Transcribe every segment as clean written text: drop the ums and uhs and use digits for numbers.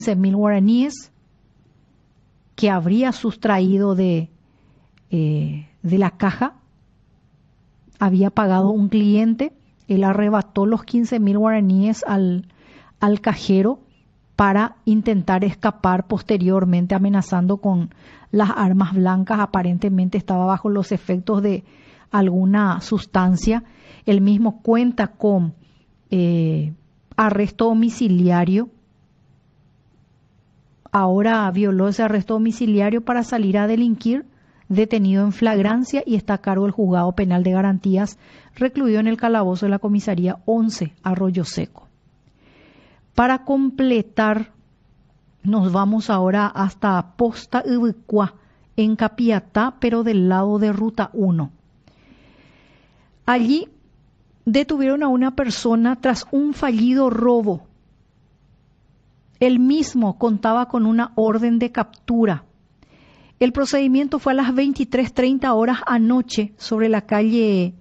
15.000 guaraníes que habría sustraído de la caja. Había pagado un cliente, él arrebató los 15.000 guaraníes al cajero para intentar escapar posteriormente, amenazando con las armas blancas. Aparentemente estaba bajo los efectos de alguna sustancia. Él mismo cuenta con arresto domiciliario. Ahora violó ese arresto domiciliario para salir a delinquir, detenido en flagrancia y está a cargo del Juzgado Penal de Garantías, recluido en el calabozo de la comisaría 11, Arroyo Seco. Para completar, nos vamos ahora hasta Posta Ubicuá, en Capiatá, pero del lado de Ruta 1. Allí detuvieron a una persona tras un fallido robo. Él mismo contaba con una orden de captura. El procedimiento fue a las 23:30 horas anoche sobre la calle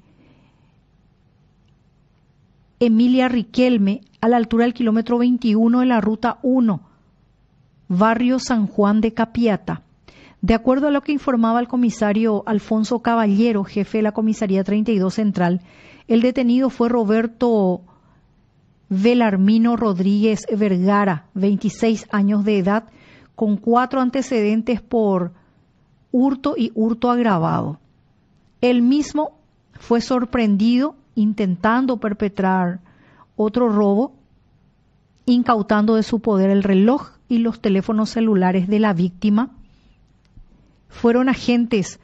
Emilia Riquelme, a la altura del kilómetro 21 de la Ruta 1, barrio San Juan de Capiatá. De acuerdo a lo que informaba el comisario Alfonso Caballero, jefe de la comisaría 32 Central, el detenido fue Roberto Belarmino Rodríguez Vergara, 26 años de edad, con 4 antecedentes por hurto y hurto agravado. Él mismo fue sorprendido intentando perpetrar otro robo, incautando de su poder el reloj y los teléfonos celulares de la víctima. Fueron agentes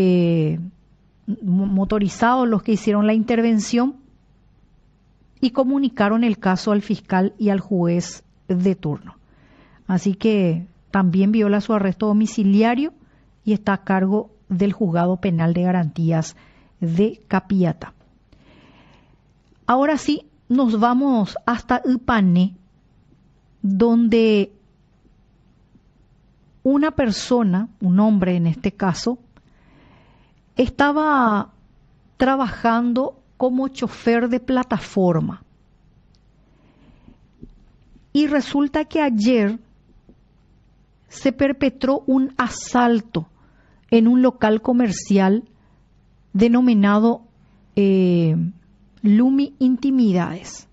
motorizados los que hicieron la intervención y comunicaron el caso al fiscal y al juez de turno. Así que también viola su arresto domiciliario y está a cargo del Juzgado Penal de Garantías de Capiatá. Ahora sí, nos vamos hasta Ipané, donde una persona, un hombre en este caso, estaba trabajando como chofer de plataforma. Y resulta que ayer se perpetró un asalto en un local comercial denominado Lumi Intimidades.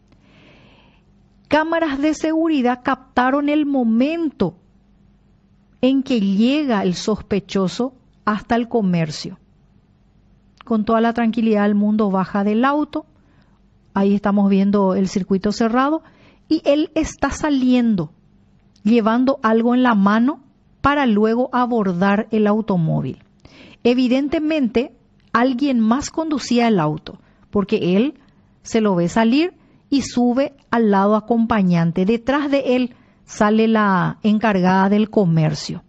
Cámaras de seguridad captaron el momento en que llega el sospechoso hasta el comercio. Con toda la tranquilidad del mundo baja del auto, ahí estamos viendo el circuito cerrado, y él está saliendo, llevando algo en la mano para luego abordar el automóvil. Evidentemente, alguien más conducía el auto, porque él se lo ve salir y sube al lado acompañante. Detrás de él sale la encargada del comercio.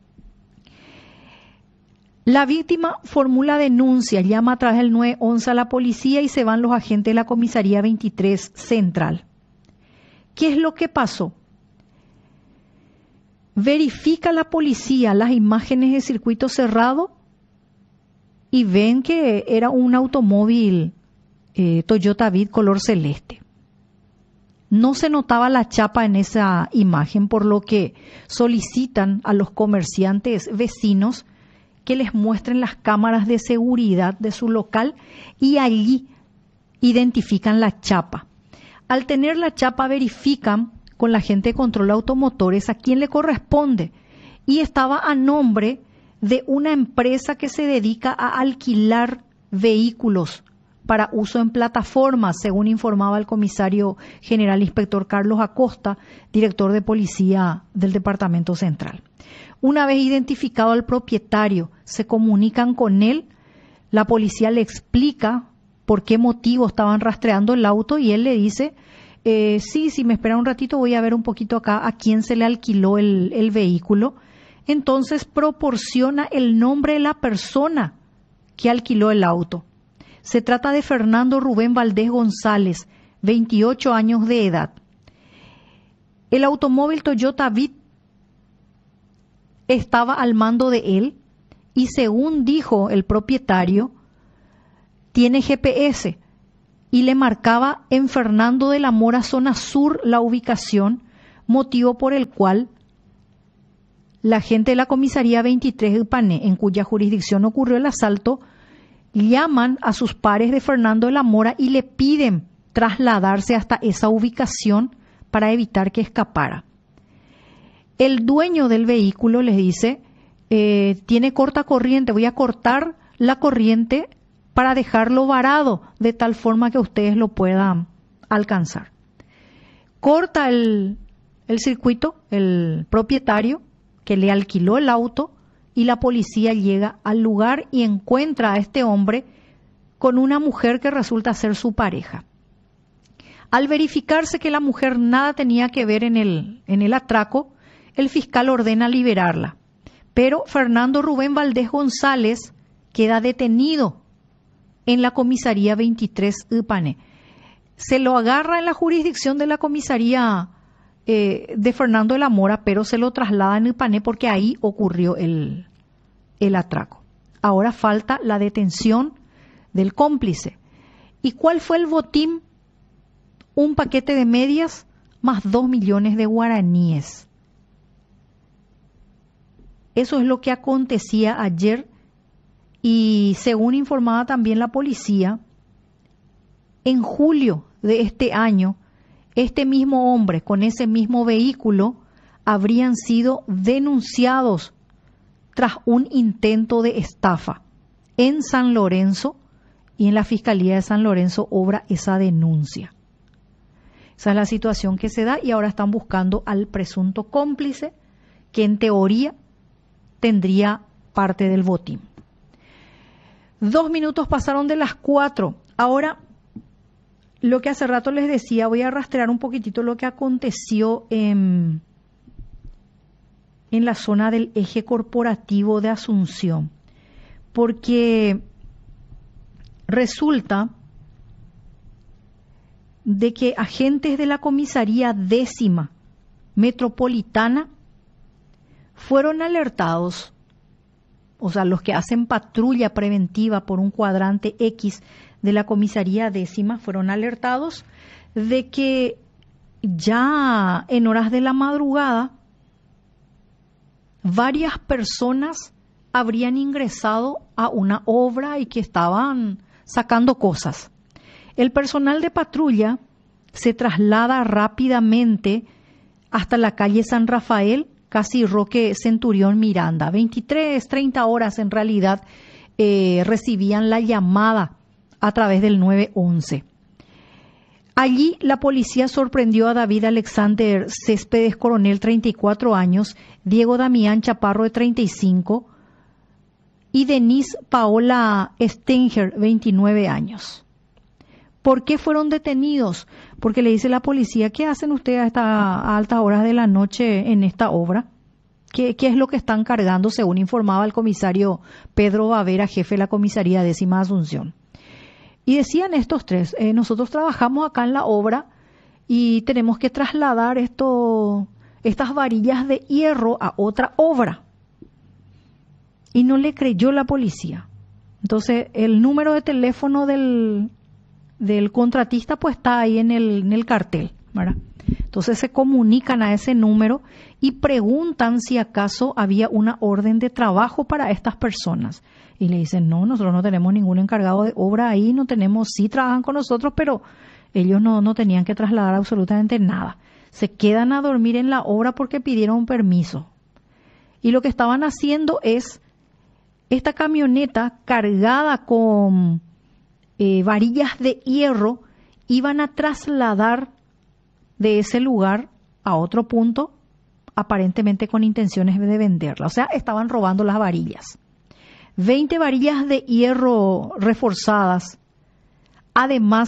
La víctima formula denuncia, llama a través del 911 a la policía y se van los agentes de la comisaría 23 Central. ¿Qué es lo que pasó? Verifica la policía las imágenes de circuito cerrado y ven que era un automóvil Toyota Vid color celeste. No se notaba la chapa en esa imagen, por lo que solicitan a los comerciantes vecinos que les muestren las cámaras de seguridad de su local y allí identifican la chapa. Al tener la chapa verifican con la gente de control de automotores a quién le corresponde y estaba a nombre de una empresa que se dedica a alquilar vehículos para uso en plataformas, según informaba el comisario general inspector Carlos Acosta, director de policía del Departamento Central. Una vez identificado al propietario, se comunican con él, la policía le explica por qué motivo estaban rastreando el auto y él le dice, sí, si me espera un ratito voy a ver un poquito acá a quién se le alquiló el vehículo. Entonces proporciona el nombre de la persona que alquiló el auto. Se trata de Fernando Rubén Valdés González, 28 años de edad. El automóvil Toyota Vid estaba al mando de él y según dijo el propietario, tiene GPS y le marcaba en Fernando de la Mora, zona sur, la ubicación, motivo por el cual la gente de la comisaría 23 de Ipané, en cuya jurisdicción ocurrió el asalto, llaman a sus pares de Fernando de la Mora y le piden trasladarse hasta esa ubicación para evitar que escapara. El dueño del vehículo les dice, tiene corta corriente, voy a cortar la corriente para dejarlo varado de tal forma que ustedes lo puedan alcanzar. Corta el circuito, el propietario que le alquiló el auto, y la policía llega al lugar y encuentra a este hombre con una mujer que resulta ser su pareja. Al verificarse que la mujer nada tenía que ver en el atraco, el fiscal ordena liberarla. Pero Fernando Rubén Valdés González queda detenido en la comisaría 23 Ipané. Se lo agarra en la jurisdicción de la comisaría de Fernando de la Mora, pero se lo traslada en Ipané porque ahí ocurrió el atraco. Ahora falta la detención del cómplice. ¿Y cuál fue el botín? Un paquete de medias más 2 millones de guaraníes. Eso es lo que acontecía ayer, y según informaba también la policía, en julio de este año, este mismo hombre con ese mismo vehículo habrían sido denunciados tras un intento de estafa en San Lorenzo, y en la Fiscalía de San Lorenzo obra esa denuncia. Esa es la situación que se da, y ahora están buscando al presunto cómplice, que en teoría tendría parte del botín. 2 minutos pasaron de las 4. Ahora, lo que hace rato les decía, voy a rastrear un poquitito lo que aconteció en la zona del eje corporativo de Asunción, porque resulta de que agentes de la comisaría 10ª metropolitana fueron alertados, o sea, los que hacen patrulla preventiva por un cuadrante X de la comisaría 10ª fueron alertados de que ya en horas de la madrugada varias personas habrían ingresado a una obra y que estaban sacando cosas. El personal de patrulla se traslada rápidamente hasta la calle San Rafael, casi Roque Centurión Miranda. 23:30 horas en realidad recibían la llamada a través del 911. Allí la policía sorprendió a David Alexander Céspedes Coronel, 34 años, Diego Damián Chaparro, de 35, y Denise Paola Stenger, 29 años. ¿Por qué fueron detenidos? Porque le dice la policía, ¿qué hacen ustedes a altas horas de la noche en esta obra? ¿Qué es lo que están cargando? Según informaba el comisario Pedro Bavera, jefe de la comisaría 10ª Asunción. Y decían estos tres, nosotros trabajamos acá en la obra y tenemos que trasladar estas varillas de hierro a otra obra. Y no le creyó la policía. Entonces, el número de teléfono del contratista pues está ahí en el cartel, ¿verdad? Entonces se comunican a ese número y preguntan si acaso había una orden de trabajo para estas personas. Y le dicen, no, nosotros no tenemos ningún encargado de obra ahí, no tenemos, sí trabajan con nosotros, pero ellos no tenían que trasladar absolutamente nada. Se quedan a dormir en la obra porque pidieron permiso. Y lo que estaban haciendo es, esta camioneta cargada con varillas de hierro, iban a trasladar de ese lugar a otro punto, aparentemente con intenciones de venderla. O sea, estaban robando las varillas. 20 varillas de hierro reforzadas, además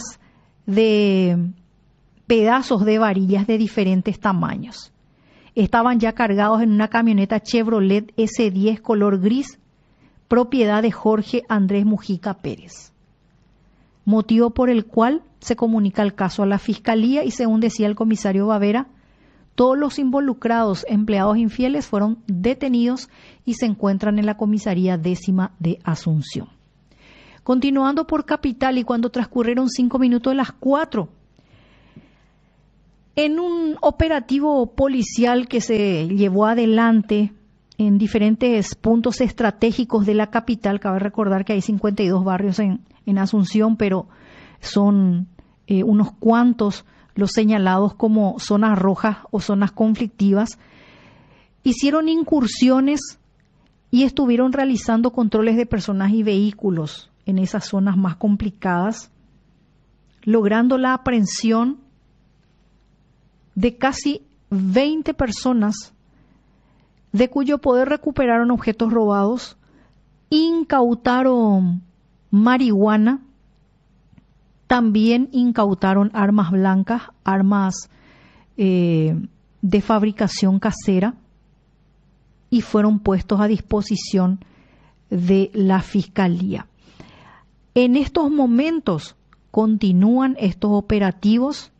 de pedazos de varillas de diferentes tamaños. Estaban ya cargados en una camioneta Chevrolet S10 color gris, propiedad de Jorge Andrés Mujica Pérez. Motivo por el cual se comunica el caso a la Fiscalía y, según decía el comisario Bavera, todos los involucrados, empleados infieles, fueron detenidos y se encuentran en la comisaría 10ª de Asunción. Continuando por Capital, y cuando transcurrieron 5 minutos de las 4, En un operativo policial que se llevó adelante en diferentes puntos estratégicos de la capital, cabe recordar que hay 52 barrios en Asunción, pero son unos cuantos los señalados como zonas rojas o zonas conflictivas, hicieron incursiones y estuvieron realizando controles de personas y vehículos en esas zonas más complicadas, logrando la aprehensión de casi 20 personas, de cuyo poder recuperaron objetos robados, incautaron marihuana, también incautaron armas blancas, armas de fabricación casera, y fueron puestos a disposición de la Fiscalía. En estos momentos continúan estos operativos,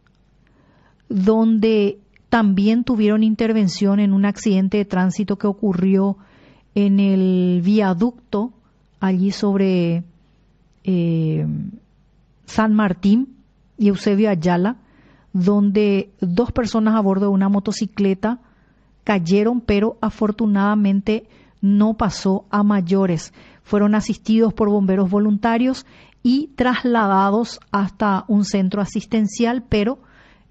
donde también tuvieron intervención en un accidente de tránsito que ocurrió en el viaducto allí sobre San Martín y Eusebio Ayala, donde 2 personas a bordo de una motocicleta cayeron, pero afortunadamente no pasó a mayores. Fueron asistidos por bomberos voluntarios y trasladados hasta un centro asistencial, pero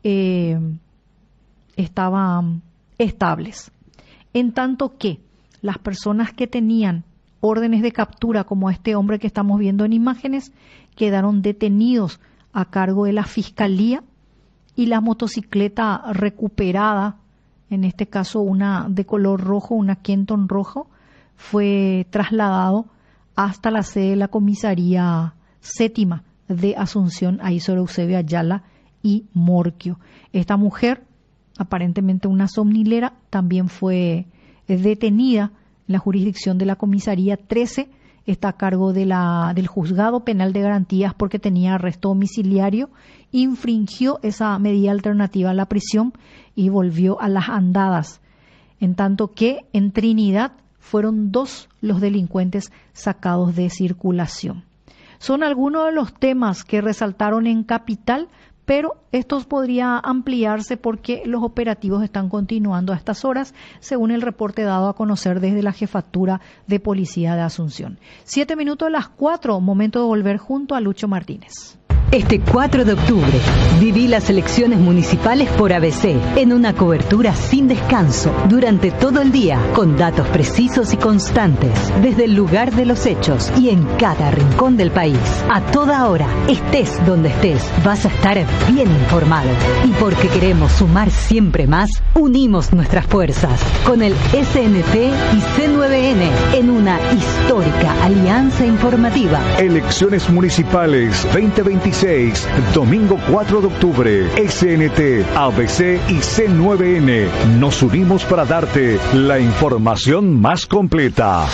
estaban estables. En tanto que las personas que tenían órdenes de captura, como este hombre que estamos viendo en imágenes, quedaron detenidos a cargo de la Fiscalía, y la motocicleta recuperada, en este caso una de color rojo, una Kenton rojo, fue trasladado hasta la sede de la comisaría séptima de Asunción, ahí sobre Eusebio Ayala y Morquio. Esta mujer, aparentemente una somnilera, también fue detenida en la jurisdicción de la comisaría 13, está a cargo de del juzgado penal de garantías porque tenía arresto domiciliario, infringió esa medida alternativa a la prisión y volvió a las andadas. En tanto que en Trinidad fueron 2 los delincuentes sacados de circulación. Son algunos de los temas que resaltaron en Capital, pero estos podría ampliarse porque los operativos están continuando a estas horas, según el reporte dado a conocer desde la Jefatura de Policía de Asunción. 7 minutos a las 4, momento de volver junto a Lucho Martínez. Este 4 de octubre, viví las elecciones municipales por ABC en una cobertura sin descanso durante todo el día, con datos precisos y constantes, desde el lugar de los hechos y en cada rincón del país. A toda hora, estés donde estés, vas a estar bien informado. Y porque queremos sumar siempre más, unimos nuestras fuerzas con el SNT y C9N en una histórica alianza informativa. Elecciones Municipales 2025. Domingo 4 de octubre, SNT, ABC y C9N. Nos unimos para darte la información más completa.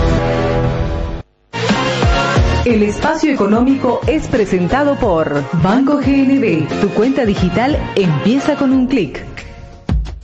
El espacio económico es presentado por Banco GNB. Tu cuenta digital empieza con un clic.